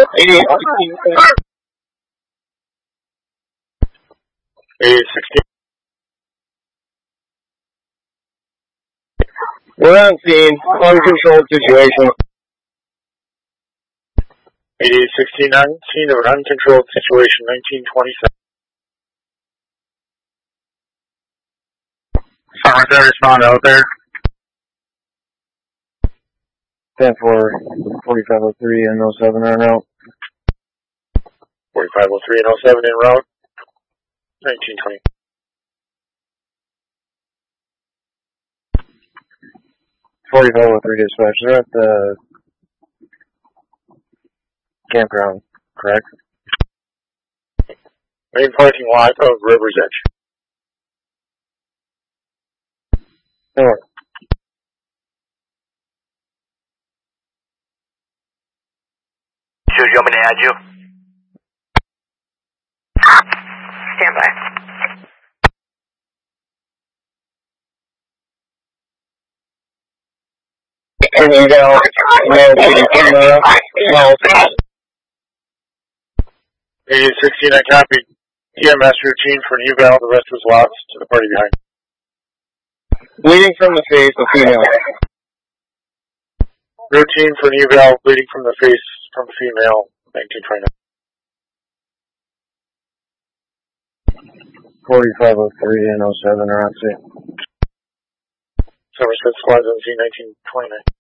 8816. We're on scene. Uncontrolled situation. 8816 on scene of an uncontrolled situation, 1927. Someone there respond out there. 10-4, 4503 and 07 en route. 4503 and 07 en route, 1920. 4503 dispatch. They're at the campground, correct? Main parking lot of River's Edge. North. Sure, you want me to add you? Stand by. And you go, no. 8816, I copied. EMS routine for an eval, the rest was lost to the party behind. Bleeding from the face, a female. Routine for an eval, bleeding from the face from a female, 1929. 4503 and 07 are on scene. Somerset squads on Z 1929.